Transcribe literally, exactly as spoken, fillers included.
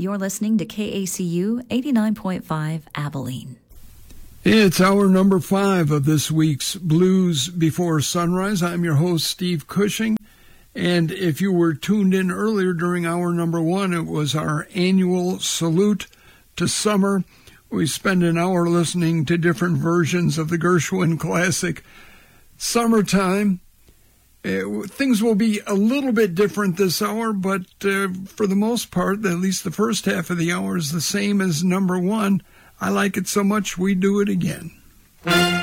You're listening to K A C U eighty-nine point five Abilene. It's hour number five of this week's Blues Before Sunrise. I'm your host, Steve Cushing. And if you were tuned in earlier during hour number one, it was our annual salute to summer. We spend an hour listening to different versions of the Gershwin classic, Summertime. Uh, things will be a little bit different this hour, but uh, for the most part, at least the first half of the hour is the same as number one. I like it so much, we do it again.